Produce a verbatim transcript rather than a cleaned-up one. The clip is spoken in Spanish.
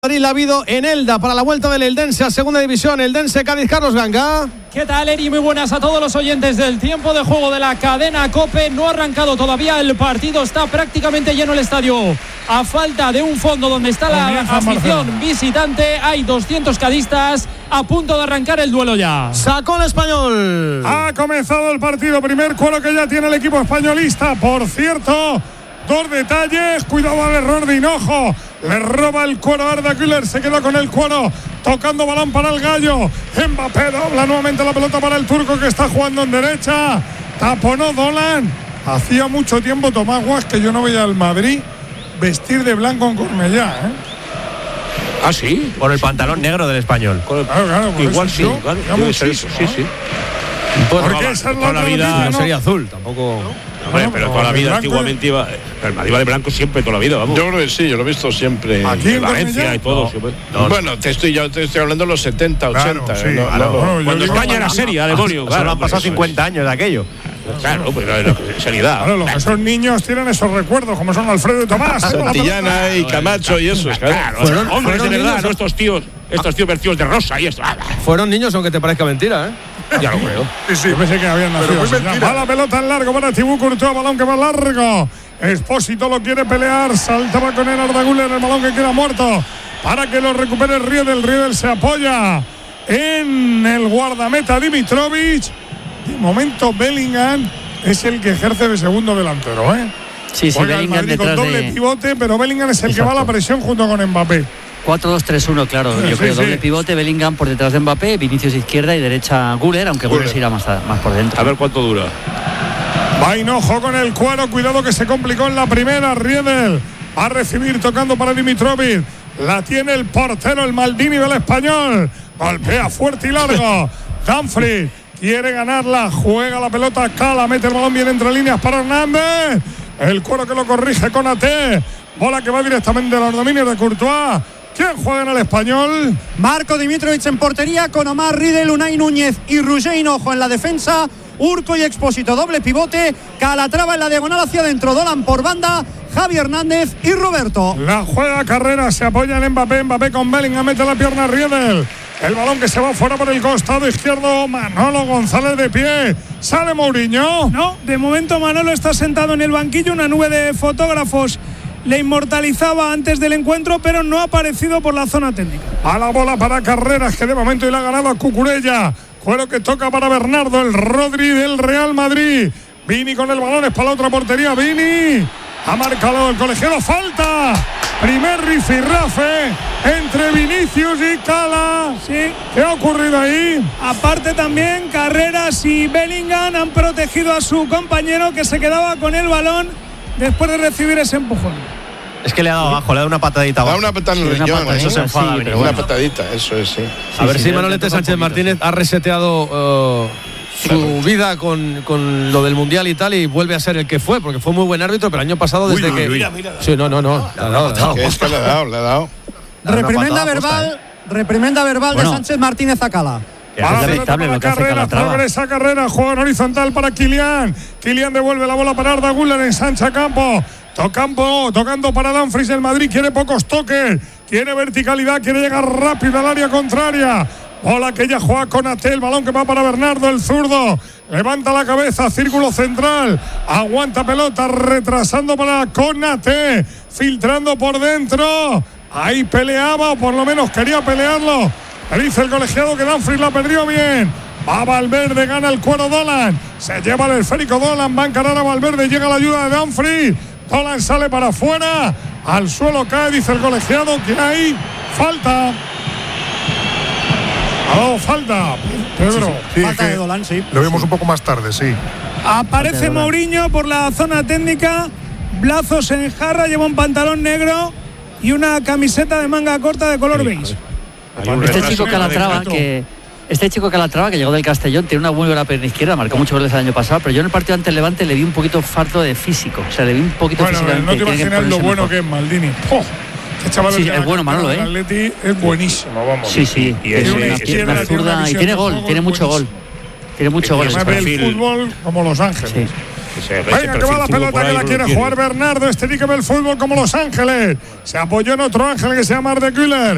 Madrid la ha habido en Elda para la vuelta del Eldense a segunda división. Eldense Cádiz. Carlos Ganga. ¿Qué tal, Eri? Muy buenas a todos los oyentes del tiempo de juego de la cadena COPE. No ha arrancado todavía el partido, está prácticamente lleno el estadio. A falta de un fondo donde está la afición visitante, hay doscientos cadistas a punto de arrancar el duelo ya. Sacó el Español. Ha comenzado el partido, primer cuero que ya tiene el equipo españolista. Por cierto, dos detalles, cuidado al error de Hinojo. Le roba el cuero a Arda Güler, se quedó con el cuero, tocando balón para el gallo. Mbappé dobla nuevamente la pelota para el turco que está jugando en derecha. Taponó Dolan. Hacía mucho tiempo, Tomás Guas, que yo no veía al Madrid vestir de blanco en Cornellá, ¿eh? ¿Ah, sí? Por el pantalón negro del Español. Claro, claro, igual sí, yo, claro. debe ser eso, sí, sí. Pues porque esa es la, la vida noticia, no ¿no? sería azul, tampoco. No, hombre, pero toda la vida antiguamente iba. El Madrid iba de blanco siempre, toda la vida, vamos. Yo creo que sí, yo lo he visto siempre. Aquí en Valencia y todo. No, no, bueno, te estoy, yo te estoy hablando de los setenta, claro, ochenta. sí, ¿eh? No, claro, no, bueno, Cuando yo España digo, era seria, demonio. Solo Claro, han pasado eso cincuenta años de aquello. Claro, pues seriedad. Claro, los que son niños tienen esos recuerdos, como son Alfredo y Tomás. Santillana y Camacho y eso. Claro, Fueron- hombres fueron de verdad, niños, no estos tíos, estos tíos vestidos de rosa y esto. Fueron niños, aunque te parezca mentira, ¿eh? Ya lo creo. Sí, sí, pensé que habían nacido. así. Va la pelota en largo para Thibaut Courtois, balón que va largo. Expósito lo quiere pelear, saltaba con el Arda Güler, el balón que queda muerto para que lo recupere Riedel. Riedel se apoya en el guardameta Dimitrovic. De momento Bellingham es el que ejerce de segundo delantero, ¿eh? Sí, sí, Juega el Bellingham Madrid con detrás doble de pivote, pero Bellingham es el Exacto. que va a la presión junto con Mbappé. cuatro dos tres uno, claro. Sí, Yo sí, creo sí. doble pivote, Bellingham por detrás de Mbappé, Vinicius izquierda y derecha Güler, aunque Güler se irá más, a- más por dentro. A ver cuánto dura. Va Hinojo con el cuero, cuidado que se complicó en la primera. Riedel va a recibir tocando para Dimitrovic. La tiene el portero, el Maldini del Español. Golpea fuerte y largo. Dumfries quiere ganarla, juega la pelota, Cala, mete el balón bien entre líneas para Hernández. El cuero que lo corrige con A T. Bola que va directamente a los dominios de Courtois. ¿Quién juega en el Español? Marco Dimitrovic en portería con Omar Riedel, Unai Núñez y Roger Hinojo en la defensa. Urco y Expósito, doble pivote. Calatrava en la diagonal hacia adentro. Dolan por banda. Javi Hernández y Roberto. La juega Carrera, se apoya en Mbappé. Mbappé con Bellingham, mete la pierna a Riedel. El balón que se va fuera por el costado izquierdo. Manolo González de pie. Sale Mourinho. No, de momento Manolo está sentado en el banquillo. Una nube de fotógrafos le inmortalizaba antes del encuentro, pero no ha aparecido por la zona técnica. A la bola para Carreras, que de momento le ha ganado a Cucurella. Cuero que toca para Bernardo, el Rodri del Real Madrid. Vini con el balón, es para la otra portería. Vini ha marcado el colegiado. Falta. Primer rifirrafe entre Vinicius y Cala. Sí. ¿Qué ha ocurrido ahí? Aparte también Carreras y Bellingham han protegido a su compañero que se quedaba con el balón después de recibir ese empujón. Es que le ha dado abajo, le ha dado una patadita Da abajo. una patada en el Sí, una riñón. patadita, Eso se enfada, sí, pero Una bueno. patadita, eso es, sí. A ver sí, si le- Manolete le toca un Sánchez poquito, Martínez sí. ha reseteado eh, su Claro. vida con, con lo del Mundial y tal, y vuelve a ser el que fue, porque fue muy buen árbitro, pero el año pasado desde Uy, uy, que… uy. Sí, no, no, no. Le ha dado, le ha dado. Que es que le ha dado, le ha dado. Da una Reprimenda patada verbal, posta, reprimenda verbal Bueno. de Sánchez Martínez a Cala. Que Va es la pelota lamentable para lo que hace Carreras, Calatrava. progresa Carrera, juega en horizontal para Kylian. Kylian devuelve la bola para Arda Güler en Sancha Campo. Tocampo, tocando para Dumfries. El Madrid quiere pocos toques, quiere verticalidad, quiere llegar rápido al área contraria. Bola que ya juega con A T, el balón que va para Bernardo, el zurdo. Levanta la cabeza, círculo central. Aguanta pelota, retrasando para Konate. Filtrando por dentro. Ahí peleaba, o por lo menos quería pelearlo. Le dice el colegiado que Dumfries la perdió bien. Va Valverde, gana el cuero Dolan. Se lleva el esférico Dolan, va a encarar a Valverde. Llega la ayuda de Dumfries. Dolan sale para afuera. Al suelo cae, dice el colegiado que hay falta. Oh, falta. Pedro. Sí, falta de Dolan, sí. Lo vemos un poco más tarde, sí. Aparece Mourinho por la zona técnica. Blazos en jarra, lleva un pantalón negro y una camiseta de manga corta de color beige. Este chico Calatrava que este chico Calatrava que llegó del Castellón tiene una muy buena pierna izquierda, marcó muchos goles el año pasado, pero yo en el partido ante el Levante le vi un poquito farto de físico, o sea, le vi un poquito Bueno, físicamente. no te tiene que imaginas lo ponerse bueno mejor. que es Maldini. ¡Oh! Este chaval Sí, de es la bueno, Manolo, del ¿eh? Atleti es buenísimo, vamos. Sí, sí, Y tiene ese- una ese- pierna tiene una zurda y visión tiene de gol, juego tiene mucho gol. buenísima. Tiene mucho gol. Además ese ve el perfil. fútbol como Los Ángeles. Sí. Ese- ese Venga, que perfil va la zurdo pelota por que ahí la lo quiere tiene. jugar Bernardo. Este sí que ve el fútbol como Los Ángeles. Se apoyó en otro ángel que se llama Arda Güler.